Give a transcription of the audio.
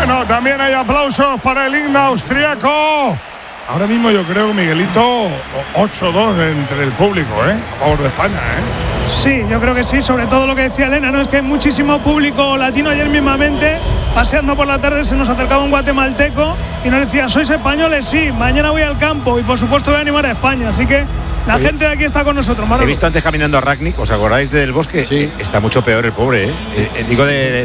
Bueno, también hay aplausos para el himno austriaco. Ahora mismo yo creo, Miguelito, 8-2 entre el público, a favor de España, Sí, yo creo que sí, sobre todo lo que decía Elena, ¿no? Es que hay muchísimo público latino. Ayer mismamente, paseando por la tarde, se nos acercaba un guatemalteco y nos decía: ¿sois españoles? Sí, mañana voy al campo y por supuesto voy a animar a España, así que la gente de aquí está con nosotros. He visto antes caminando a Ragnick, ¿os acordáis del Bosque? Sí. Está mucho peor el pobre, digo de